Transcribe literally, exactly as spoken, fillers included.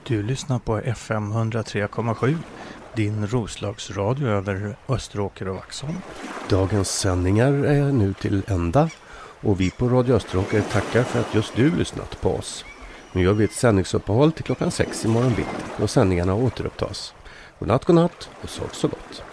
Du lyssnar på F M hundra tre komma sju, din Roslagsradio över Österåker och Vaxholm. Dagens sändningar är nu till ända och vi på Radio Österåker tackar för att just du lyssnat på oss. Nu gör vi ett sändningsuppehåll till klockan sex i morgon bitti och sändningarna återupptas. Godnatt, godnatt och sov så gott.